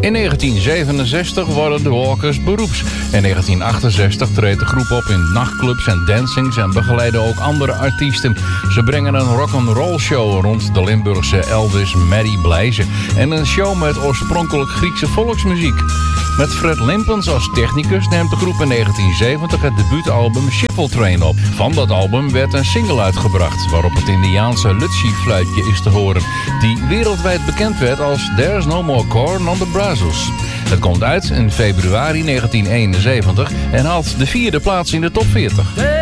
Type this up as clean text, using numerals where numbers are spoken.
In 1967 worden de Walkers beroeps. In 1968 treedt de groep op in nachtclubs en dancings en begeleiden ook andere artiesten. Ze brengen een rock'n'roll show rond de Limburgse Elvis Maddie Blijzen en een show met oorspronkelijk Griekse volksmuziek. Met Fred Limpens als technicus neemt de groep in 1970 het debuutalbum Shuffle Train op. Van dat album werd een single uitgebracht waarop het Indiaanse Lutsi-fluitje is te horen, die wereldwijd bekend werd als There's No More Corn on the Brazos. Het komt uit in februari 1971 en haalt de 4e plaats in de top 40.